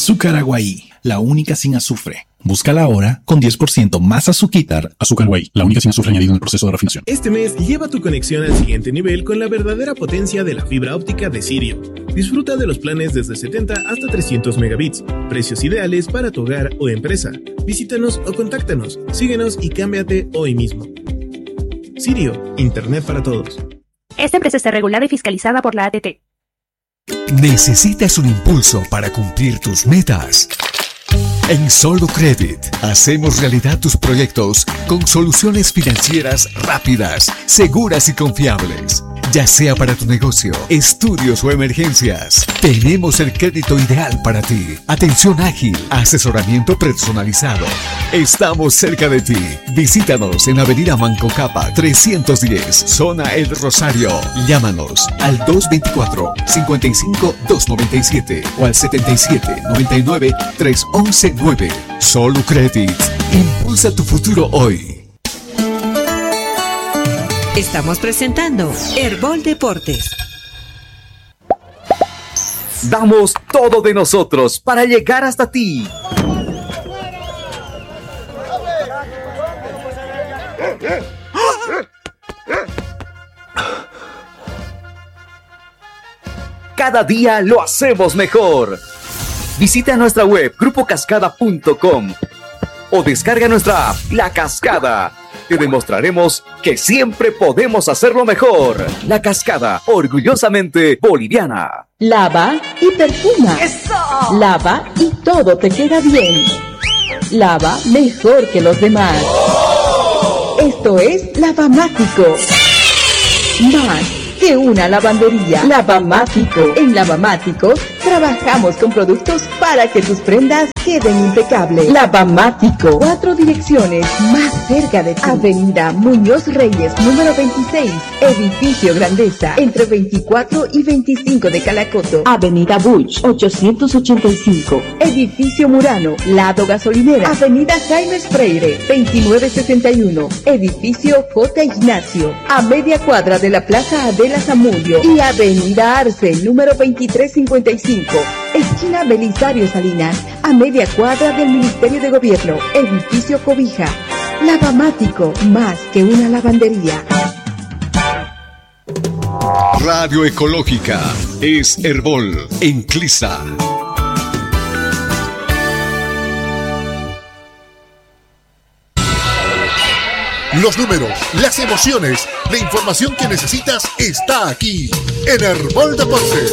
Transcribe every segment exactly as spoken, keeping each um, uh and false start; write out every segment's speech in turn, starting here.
Azúcar Aguaí, la única sin azufre. Búscala ahora con diez por ciento más azúcar. Azúcar Aguaí, la única sin azufre añadido en el proceso de refinación. Este mes lleva tu conexión al siguiente nivel con la verdadera potencia de la fibra óptica de Sirio. Disfruta de los planes desde setenta hasta trescientos megabits. Precios ideales para tu hogar o empresa. Visítanos o contáctanos. Síguenos y cámbiate hoy mismo. Sirio, Internet para todos. Esta empresa está regulada y fiscalizada por la A T T. ¿Necesitas un impulso para cumplir tus metas? En Solo Credit hacemos realidad tus proyectos con soluciones financieras rápidas, seguras y confiables. Ya sea para tu negocio, estudios o emergencias, tenemos el crédito ideal para ti. Atención ágil, asesoramiento personalizado. Estamos cerca de ti. Visítanos en Avenida Manco Capa trescientos diez, Zona El Rosario. Llámanos al dos veinticuatro, cincuenta y cinco, doscientos noventa y siete o al setenta y siete, noventa y nueve, trescientos once nueve. Solo Credit. Impulsa tu futuro hoy. Estamos presentando Herbol Deportes. Damos todo de nosotros para llegar hasta ti. Cada día lo hacemos mejor. Visita nuestra web grupo cascada punto com o descarga nuestra app La Cascada. Te demostraremos que siempre podemos hacerlo mejor. La Cascada, orgullosamente boliviana. Lava y perfuma. ¡Eso! Lava y todo te queda bien. Lava mejor que los demás. ¡Oh! Esto es Lavamático. Más que una lavandería. Lavamático. En Lavamático trabajamos con productos para que tus prendas queden impecables. Lavamático. Cuatro direcciones más cerca de ti. Avenida Muñoz Reyes, número veintiséis. Edificio Grandeza, entre veinticuatro y veinticinco de Calacoto. Avenida Buch, ochocientos ochenta y cinco. Edificio Murano, lado gasolinera. Avenida Jaime Freire, veintinueve sesenta y uno. Edificio J. Ignacio, a media cuadra de la Plaza Adela Zamudio. Y Avenida Arce, número veintitrés cincuenta y cinco. Esquina Belisario Salinas, a media cuadra del Ministerio de Gobierno, edificio Cobija. Lavamático, más que una lavandería. Radio Ecológica es Herbol en Clisa. Los números, las emociones, la información que necesitas está aquí en Herbol Deportes.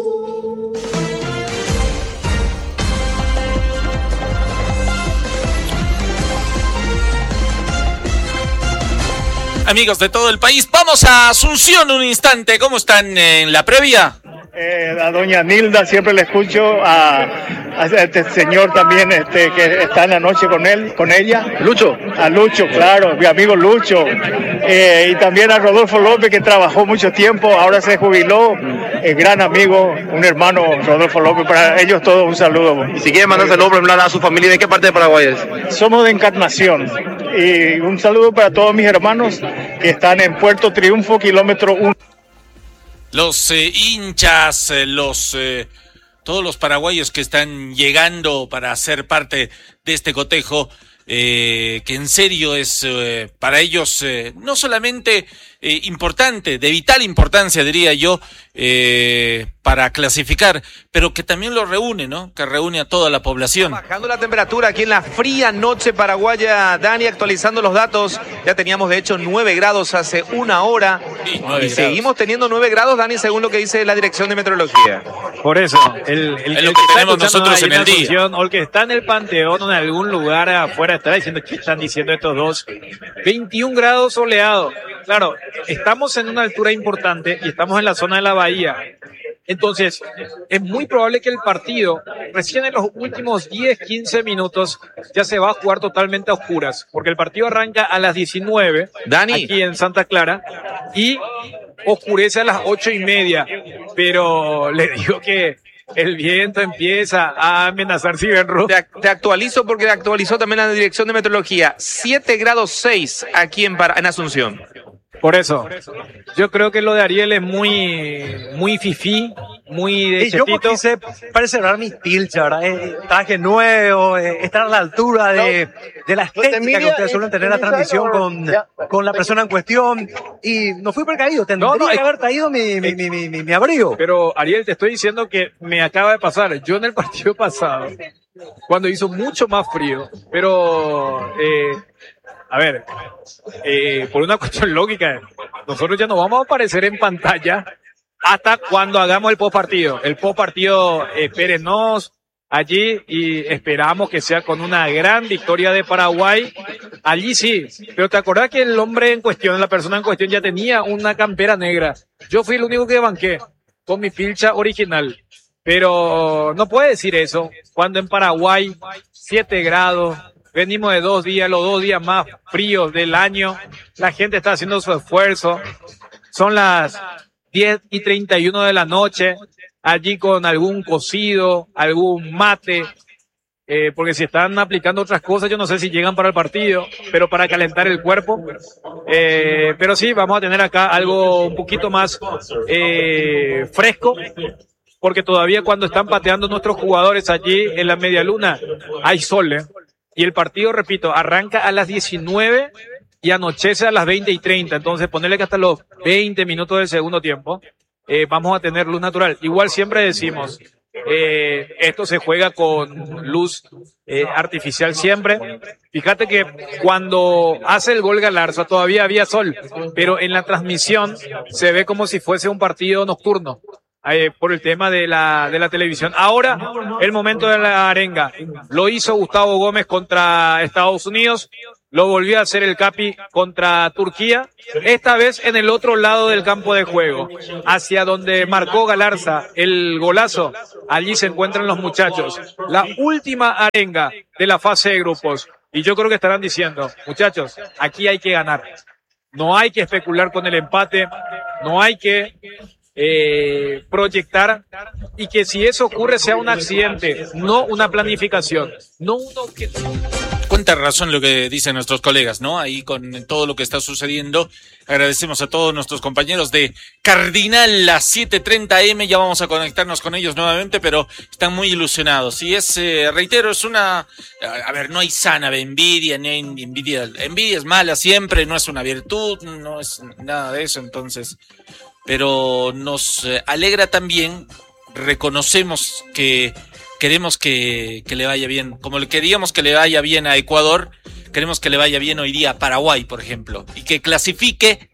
Amigos de todo el país, vamos a Asunción un instante. ¿Cómo están en la previa? Eh, a doña Nilda siempre le escucho, a, a este señor también este que está en la noche con él, con ella. Lucho. A Lucho, claro, mi amigo Lucho. Eh, y también a Rodolfo López, que trabajó mucho tiempo, ahora se jubiló. El gran amigo, un hermano, Rodolfo López. Para ellos todos un saludo. Y si quieren mandar saludos a su familia, ¿de qué parte de Paraguay es? Somos de Encarnación. Y un saludo para todos mis hermanos que están en Puerto Triunfo, kilómetro uno. Los eh, hinchas, eh, los eh, todos los paraguayos que están llegando para ser parte de este cotejo, eh, que en serio es eh, para ellos eh, no solamente eh, importante, de vital importancia diría yo, eh, para clasificar, pero que también lo reúne, ¿no? Que reúne a toda la población. Bajando la temperatura aquí en la fría noche paraguaya, Dani, actualizando los datos, ya teníamos de hecho nueve grados hace una hora sí, y grados. Seguimos teniendo nueve grados, Dani, según lo que dice la Dirección de Meteorología. Por eso, el, el, es lo el que, que tenemos nosotros en el día. O el que está en el Panteón o en algún lugar afuera estará diciendo que están diciendo estos dos. veintiún grados soleado. Claro, estamos en una altura importante y estamos en la zona de la bahía. Entonces, es muy probable que el partido, recién en los últimos diez, quince minutos, ya se va a jugar totalmente a oscuras, porque el partido arranca a las diecinueve, Dani, aquí en Santa Clara, y oscurece a las ocho y media, pero le digo que el viento empieza a amenazar Cibenro. Te, te actualizo porque actualizó también la Dirección de Meteorología, siete grados seis aquí en, en Asunción. Por eso, yo creo que lo de Ariel es muy, muy fifí, muy de y yo chetito. quise preservar mi pilcha, ¿verdad? Eh, traje nuevo, eh, estar a la altura de, de la estética que ustedes suelen tener en la transmisión con, con la persona en cuestión. Y no fui precaído, tendría No, no, que es- haber traído mi, mi, mi, mi, mi, mi abrigo. Pero Ariel, te estoy diciendo que me acaba de pasar. Yo en el partido pasado, cuando hizo mucho más frío, pero, eh, a ver, eh, por una cuestión lógica, nosotros ya no vamos a aparecer en pantalla hasta cuando hagamos el post partido. El post partido, espérenos allí y esperamos que sea con una gran victoria de Paraguay. Allí sí, pero te acordás que el hombre en cuestión, la persona en cuestión ya tenía una campera negra. Yo fui el único que banqué con mi pilcha original. Pero no puede decir eso cuando en Paraguay siete grados, venimos de dos días, los dos días más fríos del año, la gente está haciendo su esfuerzo, son las diez y treinta y uno de la noche, allí con algún cocido, algún mate, eh, porque si están aplicando otras cosas, yo no sé si llegan para el partido, pero para calentar el cuerpo, eh, pero sí, vamos a tener acá algo un poquito más eh, fresco, porque todavía cuando están pateando nuestros jugadores allí en la media luna, hay sol, ¿eh? Y el partido, repito, arranca a las diecinueve y anochece a las veinte y treinta. Entonces, ponerle que hasta los veinte minutos del segundo tiempo, eh, vamos a tener luz natural. Igual siempre decimos, eh, esto se juega con luz eh, artificial siempre. Fíjate que cuando hace el gol Galarza todavía había sol, pero en la transmisión se ve como si fuese un partido nocturno. Eh, por el tema de la, de la televisión. Ahora, el momento de la arenga. Lo hizo Gustavo Gómez contra Estados Unidos, lo volvió a hacer el Capi contra Turquía, esta vez en el otro lado del campo de juego, hacia donde marcó Galarza el golazo. Allí se encuentran los muchachos. La última arenga de la fase de grupos. Y yo creo que estarán diciendo, muchachos, aquí hay que ganar. No hay que especular con el empate, no hay que Eh, proyectar y que si eso ocurre sea un accidente, no una planificación, no un objetivo. Cuánta razón lo que dicen nuestros colegas, ¿no? Ahí con todo lo que está sucediendo. Agradecemos a todos nuestros compañeros de Cardinal a siete treinta eme. Ya vamos a conectarnos con ellos nuevamente, pero están muy ilusionados. Y es, eh, reitero, es una... A ver, no hay sana envidia, ni hay envidia. Envidia es mala siempre, no es una virtud, no es nada de eso, entonces... Pero nos eh, alegra también, reconocemos que queremos que, que le vaya bien, como le queríamos que le vaya bien a Ecuador, queremos que le vaya bien hoy día a Paraguay, por ejemplo, y que clasifique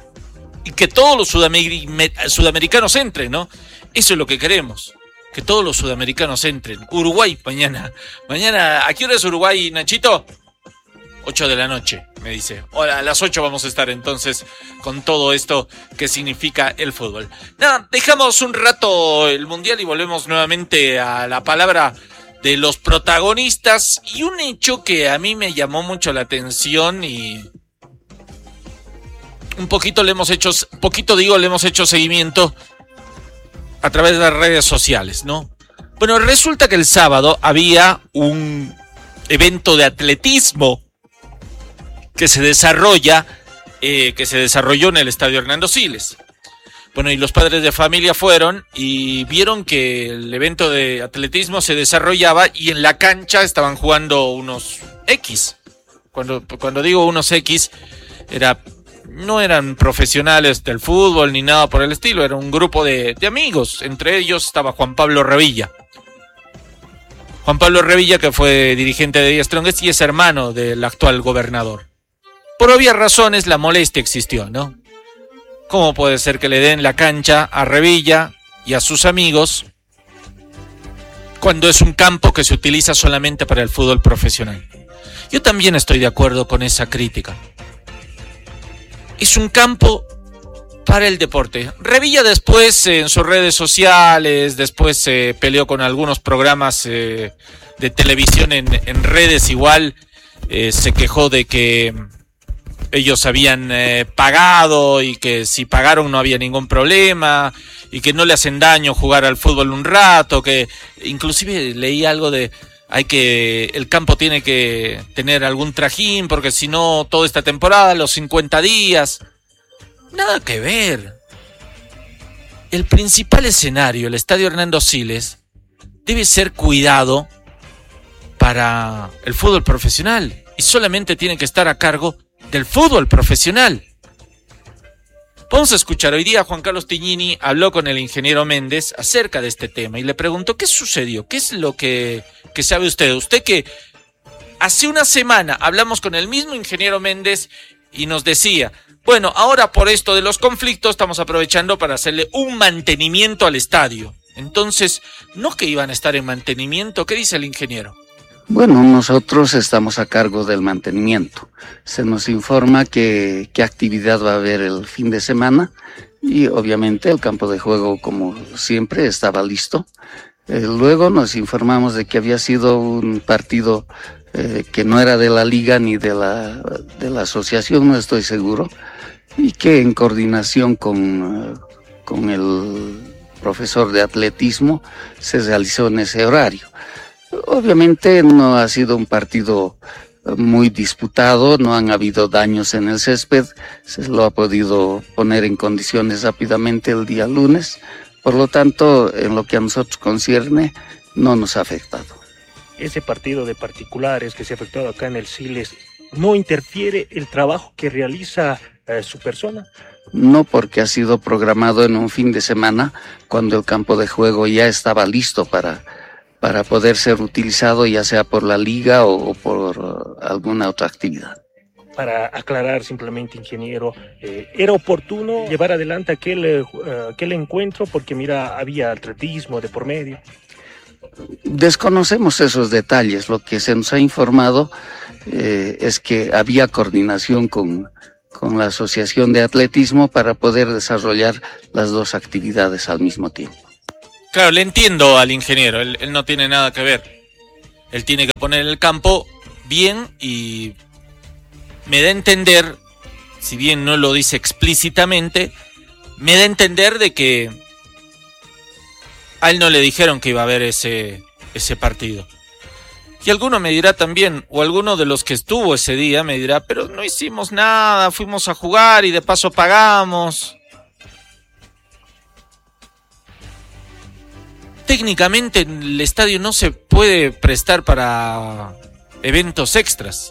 y que todos los sudamer- sudamericanos entren, ¿no? Eso es lo que queremos, que todos los sudamericanos entren. Uruguay mañana, mañana, ¿a qué hora es Uruguay, Nachito? ocho de la noche, me dice. Hola, a las ocho vamos a estar entonces con todo esto que significa el fútbol. Nada, dejamos un rato el Mundial y volvemos nuevamente a la palabra de los protagonistas y un hecho que a mí me llamó mucho la atención y un poquito le hemos hecho, poquito digo, le hemos hecho seguimiento a través de las redes sociales, ¿no? Bueno, resulta que el sábado había un evento de atletismo que se desarrolla, eh, que se desarrolló en el Estadio Hernando Siles. Bueno, y los padres de familia fueron y vieron que el evento de atletismo se desarrollaba y en la cancha estaban jugando unos X. Cuando, cuando digo unos X, era, no eran profesionales del fútbol ni nada por el estilo, era un grupo de, de amigos. Entre ellos estaba Juan Pablo Revilla. Juan Pablo Revilla, que fue dirigente de The Strongest y es hermano del actual gobernador. Por obvias razones, la molestia existió, ¿no? ¿Cómo puede ser que le den la cancha a Revilla y a sus amigos cuando es un campo que se utiliza solamente para el fútbol profesional? Yo también estoy de acuerdo con esa crítica. Es un campo para el deporte. Revilla después eh, en sus redes sociales, después se eh, peleó con algunos programas eh, de televisión en, en redes igual, eh, se quejó de que ellos habían eh, pagado y que si pagaron no había ningún problema y que no le hacen daño jugar al fútbol un rato, que inclusive leí algo de hay que el campo tiene que tener algún trajín porque si no toda esta temporada, los cincuenta días. Nada que ver. El principal escenario, el Estadio Hernando Siles, debe ser cuidado para el fútbol profesional y solamente tiene que estar a cargo del fútbol profesional. Vamos a escuchar hoy día. Juan Carlos Tignini habló con el ingeniero Méndez acerca de este tema y le preguntó qué sucedió, qué es lo que, que sabe usted. Usted que hace una semana hablamos con el mismo ingeniero Méndez y nos decía, bueno, ahora por esto de los conflictos estamos aprovechando para hacerle un mantenimiento al estadio. Entonces, ¿no que iban a estar en mantenimiento? ¿Qué dice el ingeniero? Bueno, nosotros estamos a cargo del mantenimiento. Se nos informa que qué actividad va a haber el fin de semana y obviamente el campo de juego, como siempre, estaba listo. Eh, luego nos informamos de que había sido un partido eh, que no era de la liga ni de la, de la asociación, no estoy seguro, y que en coordinación con, uh, con el profesor de atletismo se realizó en ese horario. Obviamente no ha sido un partido muy disputado, no han habido daños en el césped, se lo ha podido poner en condiciones rápidamente el día lunes, por lo tanto, en lo que a nosotros concierne, no nos ha afectado. Ese partido de particulares que se ha efectuado acá en el Siles, ¿no interfiere el trabajo que realiza eh, su persona? No, porque ha sido programado en un fin de semana, cuando el campo de juego ya estaba listo para... para poder ser utilizado ya sea por la liga o, o por uh, alguna otra actividad. Para aclarar simplemente, ingeniero, eh, ¿era oportuno llevar adelante aquel, eh, aquel encuentro? Porque mira, había atletismo de por medio. Desconocemos esos detalles. Lo que se nos ha informado eh, es que había coordinación con, con la Asociación de Atletismo para poder desarrollar las dos actividades al mismo tiempo. Claro, le entiendo al ingeniero, él, él no tiene nada que ver. Él tiene que poner el campo bien y me da a entender, si bien no lo dice explícitamente, me da a entender de que a él no le dijeron que iba a haber ese, ese partido. Y alguno me dirá también, o alguno de los que estuvo ese día me dirá, pero no hicimos nada, fuimos a jugar y de paso pagamos. Técnicamente el estadio no se puede prestar para eventos extras,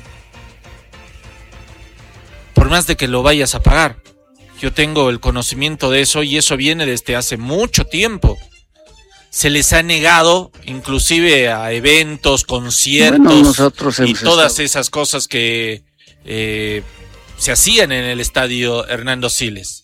por más de que lo vayas a pagar. Yo tengo el conocimiento de eso y eso viene desde hace mucho tiempo. Se les ha negado inclusive a eventos, conciertos, bueno, nosotros y todas estado... esas cosas que eh, se hacían en el estadio Hernando Siles.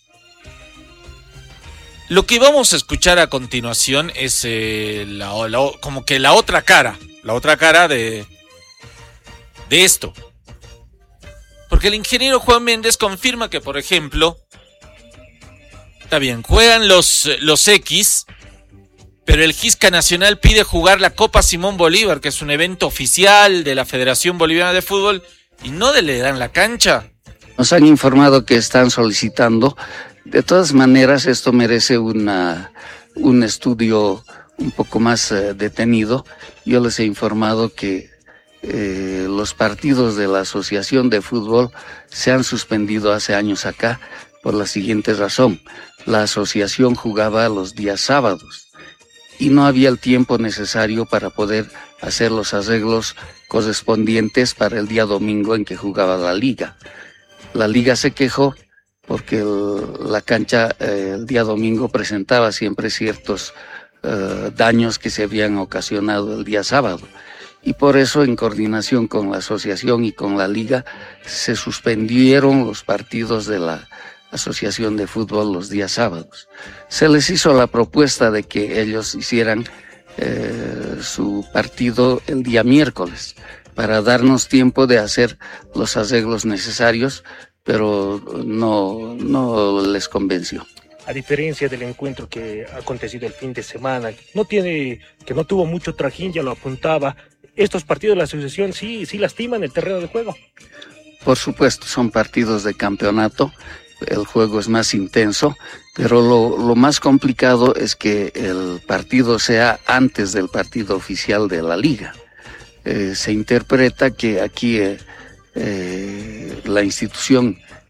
Lo que vamos a escuchar a continuación es eh, la, la, como que la otra cara, la otra cara de, de esto. Porque el ingeniero Juan Méndez confirma que, por ejemplo, está bien, juegan los, los X, pero el Gisca Nacional pide jugar la Copa Simón Bolívar, que es un evento oficial de la Federación Boliviana de Fútbol, y no le dan la cancha. Nos han informado que están solicitando. De todas maneras, esto merece una, un estudio un poco más eh, detenido. Yo les he informado que eh, los partidos de la Asociación de Fútbol se han suspendido hace años acá por la siguiente razón. La asociación jugaba los días sábados y no había el tiempo necesario para poder hacer los arreglos correspondientes para el día domingo en que jugaba la liga. La liga se quejó porque el, la cancha eh, el día domingo presentaba siempre ciertos eh, daños que se habían ocasionado el día sábado. Y por eso, en coordinación con la asociación y con la liga, se suspendieron los partidos de la Asociación de Fútbol los días sábados. Se les hizo la propuesta de que ellos hicieran eh, su partido el día miércoles para darnos tiempo de hacer los arreglos necesarios, pero no, no les convenció. A diferencia del encuentro que ha acontecido el fin de semana, no tiene, que no tuvo mucho trajín, ya lo apuntaba, estos partidos de la asociación sí, sí lastiman el terreno de juego. Por supuesto, son partidos de campeonato, el juego es más intenso, pero lo, lo más complicado es que el partido sea antes del partido oficial de la liga. Eh, se interpreta que aquí eh, eh, la institución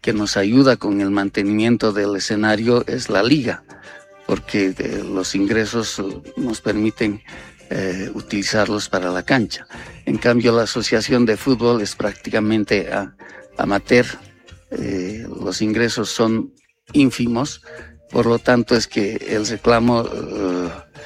que nos ayuda con el mantenimiento del escenario es la liga, porque eh, los ingresos nos permiten eh, utilizarlos para la cancha. En cambio, la asociación de fútbol es prácticamente a, amateur, eh, los ingresos son ínfimos, por lo tanto es que el reclamo uh,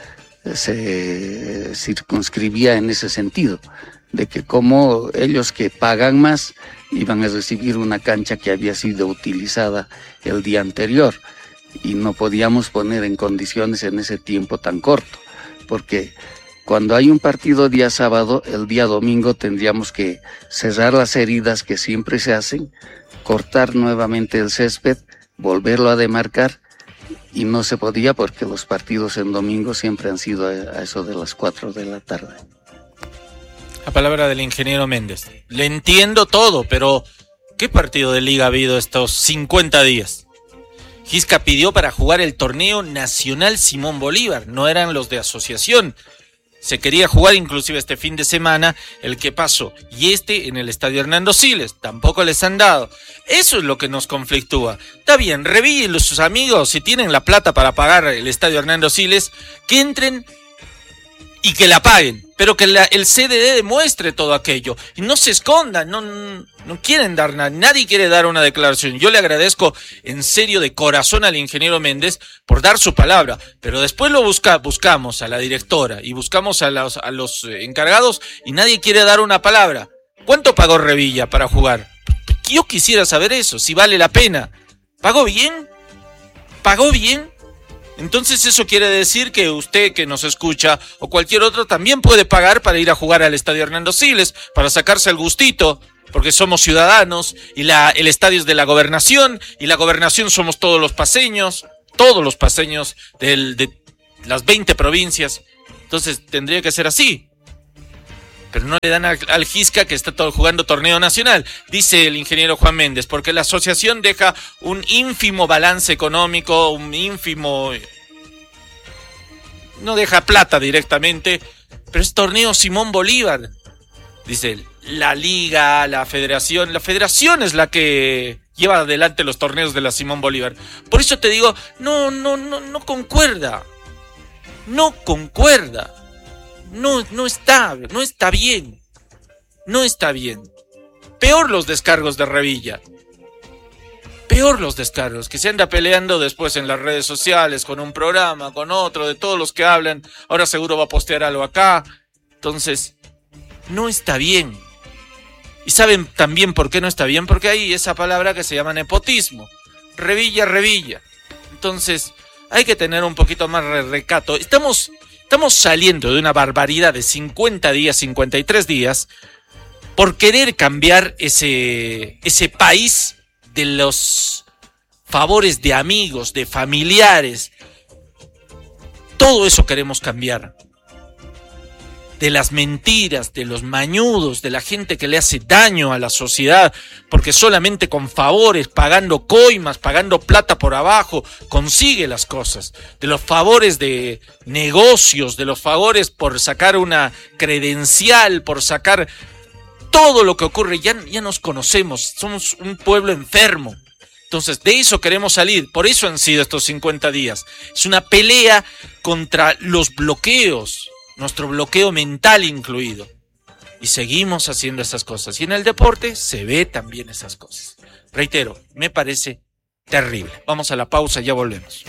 se circunscribía en ese sentido, de que como ellos que pagan más iban a recibir una cancha que había sido utilizada el día anterior y no podíamos poner en condiciones en ese tiempo tan corto, porque cuando hay un partido día sábado, el día domingo tendríamos que cerrar las heridas que siempre se hacen, cortar nuevamente el césped, volverlo a demarcar, y no se podía porque los partidos en domingo siempre han sido a eso de las cuatro de la tarde. La palabra del ingeniero Méndez. Le entiendo todo, pero ¿qué partido de liga ha habido estos cincuenta días? Gisca pidió para jugar el torneo nacional Simón Bolívar, no eran los de asociación. Se quería jugar inclusive este fin de semana el que pasó, y este en el estadio Hernando Siles, tampoco les han dado. Eso es lo que nos conflictúa. Está bien, Revilla y sus amigos, si tienen la plata para pagar el estadio Hernando Siles, que entren y que la paguen, pero que la, el C D D demuestre todo aquello, y no se escondan, no, no quieren dar nada, nadie quiere dar una declaración. Yo le agradezco en serio de corazón al ingeniero Méndez por dar su palabra, pero después lo busca, buscamos a la directora y buscamos a los, a los encargados y nadie quiere dar una palabra. ¿Cuánto pagó Revilla para jugar? Yo quisiera saber eso, si vale la pena. ¿Pagó bien? ¿Pagó bien? Entonces eso quiere decir que usted que nos escucha o cualquier otro también puede pagar para ir a jugar al estadio Hernando Siles, para sacarse el gustito, porque somos ciudadanos y la, el estadio es de la gobernación y la gobernación somos todos los paceños, todos los paceños del, de las veinte provincias. Entonces tendría que ser así. Pero no le dan al, al Gisca que está todo jugando torneo nacional, dice el ingeniero Juan Méndez, porque la asociación deja un ínfimo balance económico, un ínfimo... no deja plata directamente, pero es torneo Simón Bolívar. Dice, la liga, la federación, la federación es la que lleva adelante los torneos de la Simón Bolívar. Por eso te digo, no, no, no, no concuerda, no concuerda. No, no está, no está bien, no está bien. Peor los descargos de Revilla, peor los descargos, que se anda peleando después en las redes sociales, con un programa, con otro, de todos los que hablan, ahora seguro va a postear algo acá, entonces, no está bien. Y saben también por qué no está bien, porque hay esa palabra que se llama nepotismo, Revilla, Revilla, entonces, hay que tener un poquito más de recato, estamos... Estamos saliendo de una barbaridad de cincuenta días, cincuenta y tres días, por querer cambiar ese, ese país de los favores de amigos, de familiares. Todo eso queremos cambiar. De las mentiras, de los mañudos, de la gente que le hace daño a la sociedad, porque solamente con favores, pagando coimas, pagando plata por abajo, consigue las cosas. De los favores de negocios, de los favores por sacar una credencial, por sacar todo lo que ocurre. Ya, ya nos conocemos, somos un pueblo enfermo. Entonces, de eso queremos salir, por eso han sido estos cincuenta días. Es una pelea contra los bloqueos, nuestro bloqueo mental incluido. Y seguimos haciendo esas cosas. Y en el deporte se ve también esas cosas. Reitero, me parece terrible. Vamos a la pausa, ya volvemos.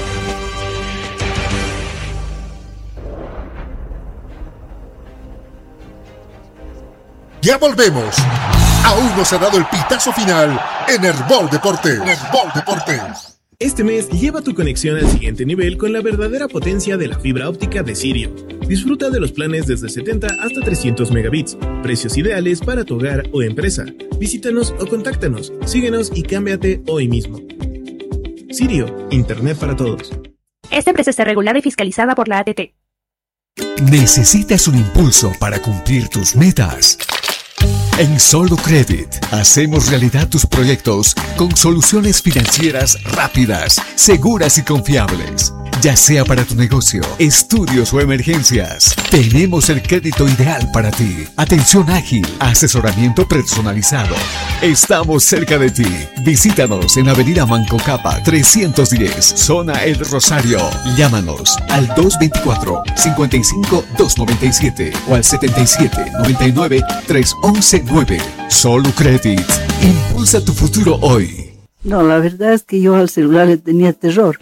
Ya volvemos. Aún no se ha dado el pitazo final en Herbol Deportes. Herbol Deportes. Este mes lleva tu conexión al siguiente nivel con la verdadera potencia de la fibra óptica de Sirio. Disfruta de los planes desde setenta hasta trescientos megabits, precios ideales para tu hogar o empresa. Visítanos o contáctanos, síguenos y cámbiate hoy mismo. Sirio, Internet para todos. Esta empresa está regulada y fiscalizada por la A T T. ¿Necesitas un impulso para cumplir tus metas? En Solo Credit hacemos realidad tus proyectos con soluciones financieras rápidas, seguras y confiables. Ya sea para tu negocio, estudios o emergencias, tenemos el crédito ideal para ti. Atención ágil, asesoramiento personalizado. Estamos cerca de ti. Visítanos en Avenida Manco Capa trescientos diez, Zona El Rosario. Llámanos al dos veinticuatro, cincuenta y cinco, doscientos noventa y siete o al setenta y siete, noventa y nueve, trescientos once nueve. Solo Credit. Impulsa tu futuro hoy. No, la verdad es que yo al celular le tenía terror.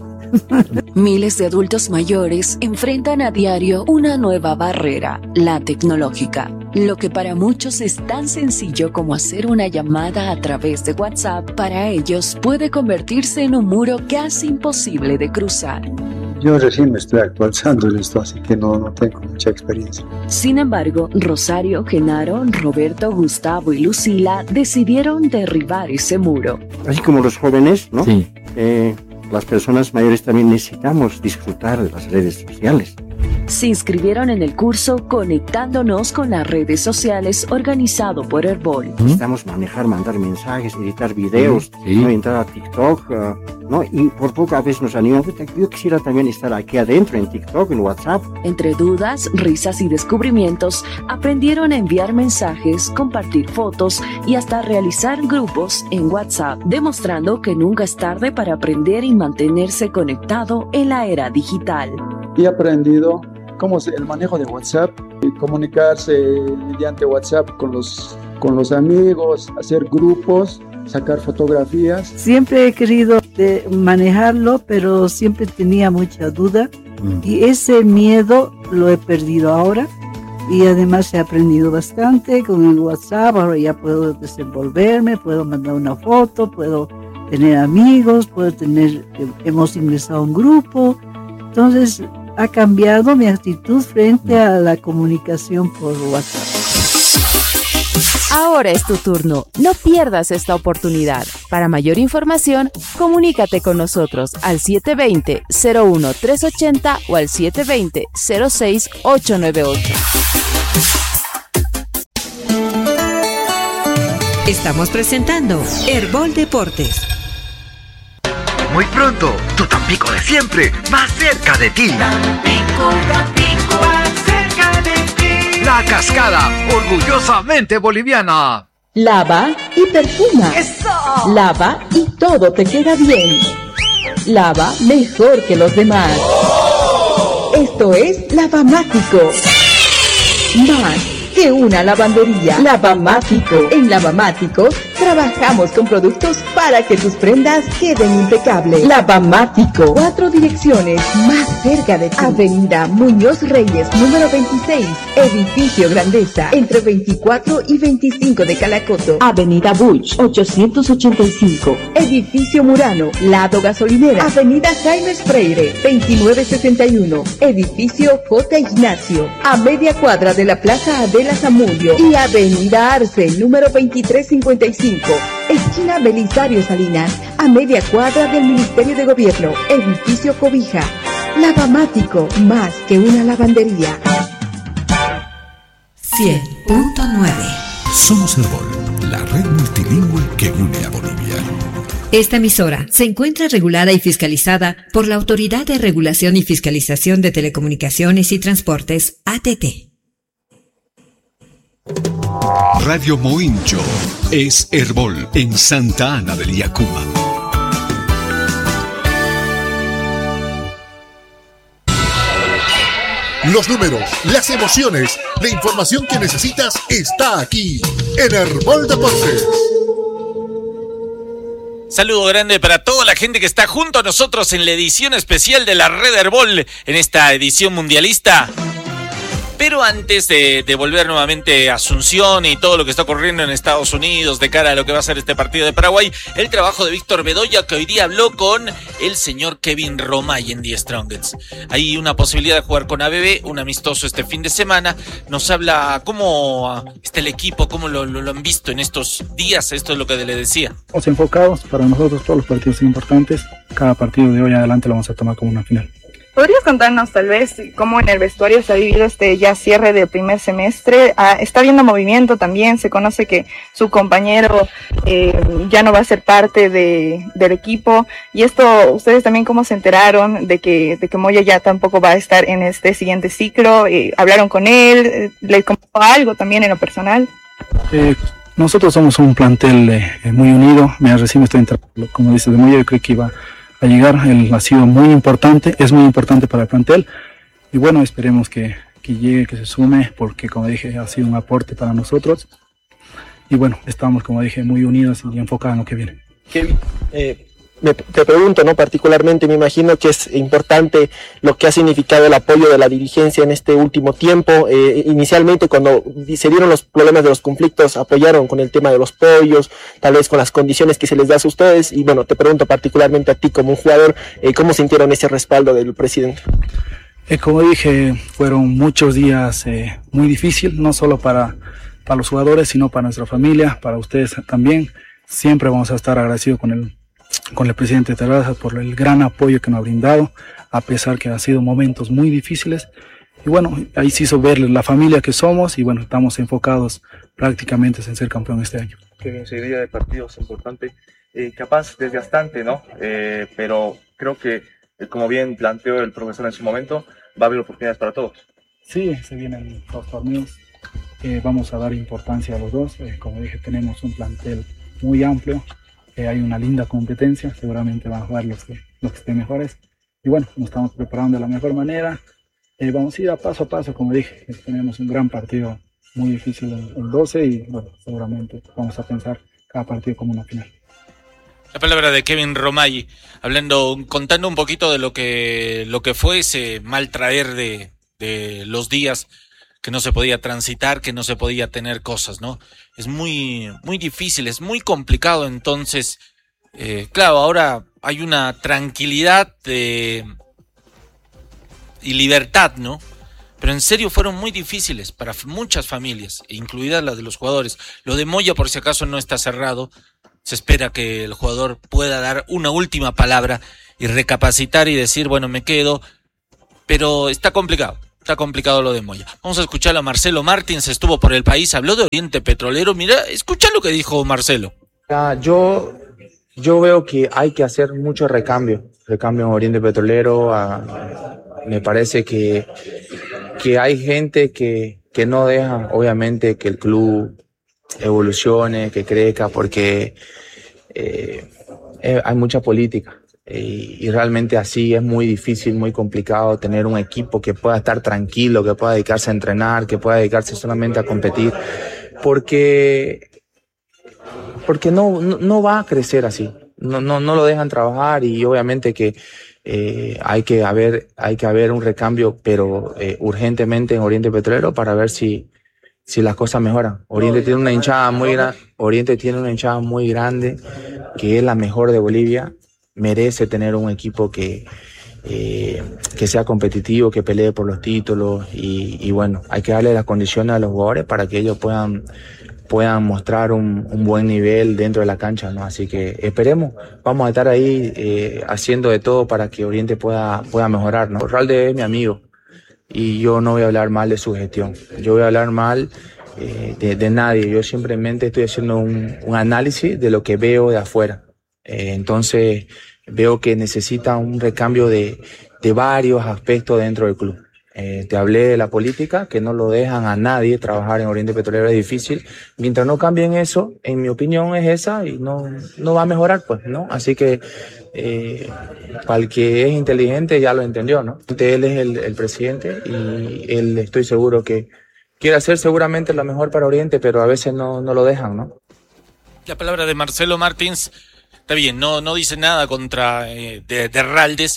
Miles de adultos mayores enfrentan a diario una nueva barrera, la tecnológica. Lo que para muchos es tan sencillo como hacer una llamada a través de WhatsApp, para ellos puede convertirse en un muro casi imposible de cruzar. Yo recién me estoy actualizando en esto, así que no, no tengo mucha experiencia. Sin embargo, Rosario, Genaro, Roberto, Gustavo y Lucila decidieron derribar ese muro. Así como los jóvenes, ¿no? Sí. Eh, las personas mayores también necesitamos disfrutar de las redes sociales. Se inscribieron en el curso Conectándonos con las redes sociales, organizado por Herbol. Necesitamos manejar, mandar mensajes, editar videos, sí. ¿no? Entrar a TikTok, uh, ¿no? Y por poco a veces nos animamos. Yo quisiera también estar aquí adentro en TikTok, en WhatsApp. Entre dudas, risas y descubrimientos, aprendieron a enviar mensajes, compartir fotos y hasta realizar grupos en WhatsApp, demostrando que nunca es tarde para aprender y mantenerse conectado en la era digital. He aprendido cómo es el manejo de WhatsApp, comunicarse mediante WhatsApp con los, con los amigos, hacer grupos, sacar fotografías. Siempre he querido de manejarlo, pero siempre tenía mucha duda mm. y ese miedo lo he perdido ahora. Y además he aprendido bastante con el WhatsApp. Ahora ya puedo desenvolverme, puedo mandar una foto, puedo tener amigos, puedo tener, hemos ingresado a un grupo. Entonces ha cambiado mi actitud frente a la comunicación por WhatsApp. Ahora es tu turno. No pierdas esta oportunidad. Para mayor información, comunícate con nosotros al siete dos cero, cero uno tres ocho cero o al siete dos cero, cero seis ocho nueve ocho. Estamos presentando Herbol Deportes. Muy pronto, tu Tampico de siempre, más cerca de ti. Tampico, Tampico, más cerca de ti. La Cascada, orgullosamente boliviana. Lava y perfuma. ¡Eso! Lava y todo te queda bien. Lava mejor que los demás. ¡Oh! Esto es Lavamático. Más que una lavandería. Lavamático. En Lavamático trabajamos con productos para que tus prendas queden impecables. Lavamático. Cuatro direcciones más cerca de ti. Avenida Muñoz Reyes, número veintiséis. Edificio Grandeza, entre veinticuatro y veinticinco de Calacoto. Avenida Buch, ochocientos ochenta y cinco. Edificio Murano, lado gasolinera. Avenida Jaime Freire, veintinueve sesenta y uno. Edificio J. Ignacio, a media cuadra de la Plaza Adela Zamudio. Y Avenida Arce, número veintitrés cincuenta y cinco. Esquina Belisario Salinas, a media cuadra del Ministerio de Gobierno. Edificio Cobija. Lavamático, más que una lavandería. cien punto nueve. Somos Herbol, la red multilingüe que une a Bolivia. Esta emisora se encuentra regulada y fiscalizada por la Autoridad de Regulación y Fiscalización de Telecomunicaciones y Transportes, A T T. Radio Moincho es Herbol en Santa Ana del Yacuma. Los números, las emociones, la información que necesitas está aquí en Herbol Deportes. Saludo grande para toda la gente que está junto a nosotros en la edición especial de la Red Herbol en esta edición mundialista. Pero antes de, de volver nuevamente a Asunción y todo lo que está ocurriendo en Estados Unidos de cara a lo que va a ser este partido de Paraguay, el trabajo de Víctor Bedoya, que hoy día habló con el señor Kevin Romay en The Strongest. Hay una posibilidad de jugar con A B B, un amistoso este fin de semana. Nos habla cómo está el equipo, cómo lo, lo, lo han visto en estos días. Esto es lo que le decía. Estamos enfocados, para nosotros todos los partidos son importantes. Cada partido de hoy en adelante lo vamos a tomar como una final. ¿Podrías contarnos tal vez cómo en el vestuario se ha vivido este ya cierre del primer semestre? Ah, ¿está habiendo movimiento también? Se conoce que su compañero eh, ya no va a ser parte de, del equipo. Y esto, ¿ustedes también cómo se enteraron de que, de que Moya ya tampoco va a estar en este siguiente ciclo? Eh, ¿Hablaron con él? ¿Le comentó algo también en lo personal? Eh, nosotros somos un plantel eh, muy unido. Me recién estoy entrando, como dice de Moya, yo creo que iba a llegar. Él ha sido muy importante, es muy importante para el plantel y bueno, esperemos que, que llegue, que se sume, porque como dije, ha sido un aporte para nosotros y bueno, estamos, como dije, muy unidos y enfocados en lo que viene. Kevin, eh, me, te pregunto, ¿no? Particularmente me imagino que es importante lo que ha significado el apoyo de la dirigencia en este último tiempo. Eh, inicialmente, cuando se dieron los problemas de los conflictos, apoyaron con el tema de los pollos, tal vez con las condiciones que se les da a ustedes. Y bueno, te pregunto particularmente a ti como un jugador, eh, ¿cómo sintieron ese respaldo del presidente? Eh, como dije, fueron muchos días eh, muy difíciles, no solo para, para los jugadores, sino para nuestra familia, para ustedes también. Siempre vamos a estar agradecidos con el con el presidente Terraza por el gran apoyo que nos ha brindado, a pesar que ha sido momentos muy difíciles. Y bueno, ahí se hizo ver la familia que somos y bueno, estamos enfocados prácticamente en ser campeón este año. Que bien, seguidilla de partidos importante, eh, capaz desgastante, ¿no? Eh, pero creo que, eh, como bien planteó el profesor en su momento, va a haber oportunidades para todos. Sí, se vienen dos torneos, eh, vamos a dar importancia a los dos. Eh, como dije, tenemos un plantel muy amplio. Eh, hay una linda competencia, seguramente van a jugar los que, los que estén mejores. Y bueno, nos estamos preparando de la mejor manera. Eh, vamos a ir a paso a paso, como dije, tenemos un gran partido muy difícil en el doce y bueno, seguramente vamos a pensar cada partido como una final. La palabra de Kevin Romay, hablando, contando un poquito de lo que, lo que fue ese mal traer de, de los días que no se podía transitar, que no se podía tener cosas, ¿no? Es muy, muy difícil, es muy complicado, entonces, eh, claro, ahora hay una tranquilidad de, y libertad, ¿no? Pero en serio fueron muy difíciles para muchas familias, incluidas las de los jugadores. Lo de Moya, por si acaso, no está cerrado. Se espera que el jugador pueda dar una última palabra y recapacitar y decir, bueno, me quedo, pero está complicado. Está complicado lo de Moya. Vamos a escuchar a Marcelo Martins, estuvo por el país, habló de Oriente Petrolero. Mira, escucha lo que dijo Marcelo. Ah, yo, yo veo que hay que hacer mucho recambio, recambio en Oriente Petrolero. Ah, me parece que, que hay gente que, que no deja, obviamente, que el club evolucione, que crezca, porque eh, eh, hay mucha política. Y, y realmente así es muy difícil, muy complicado tener un equipo que pueda estar tranquilo, que pueda dedicarse a entrenar, que pueda dedicarse solamente a competir, porque, porque no, no, no va a crecer así, no, no, no lo dejan trabajar y obviamente que eh, hay que haber, hay que haber un recambio, pero eh, urgentemente en Oriente Petrolero para ver si, si las cosas mejoran. Oriente tiene una hinchada muy grande, Oriente tiene una hinchada muy grande, que es la mejor de Bolivia. Merece tener un equipo que, eh, que sea competitivo, que pelee por los títulos y, y bueno, hay que darle las condiciones a los jugadores para que ellos puedan, puedan mostrar un, un buen nivel dentro de la cancha, ¿no? Así que esperemos, vamos a estar ahí eh, haciendo de todo para que Oriente pueda, pueda mejorar, ¿no? Ralde es mi amigo y yo no voy a hablar mal de su gestión, yo voy a hablar mal eh, de, de nadie, yo simplemente estoy haciendo un, un análisis de lo que veo de afuera. Eh, entonces veo que necesita un recambio de, de varios aspectos dentro del club. Eh, te hablé de la política, que no lo dejan a nadie trabajar en Oriente Petrolero, es difícil. Mientras no cambien eso, en mi opinión es esa y no, no va a mejorar, pues, ¿no? Así que eh, para el que es inteligente ya lo entendió, ¿no? Él es el, el presidente y él estoy seguro que quiere hacer seguramente lo mejor para Oriente, pero a veces no, no lo dejan, ¿no? La palabra de Marcelo Martins. Está bien, no, no dice nada contra eh, de, de Raldes,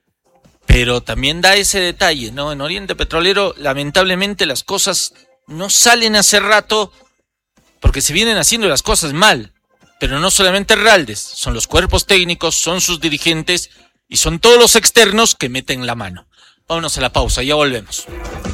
pero también da ese detalle, ¿no? En Oriente Petrolero, lamentablemente, las cosas no salen hace rato porque se vienen haciendo las cosas mal. Pero no solamente Raldes, son los cuerpos técnicos, son sus dirigentes y son todos los externos que meten la mano. Vámonos a la pausa, ya volvemos.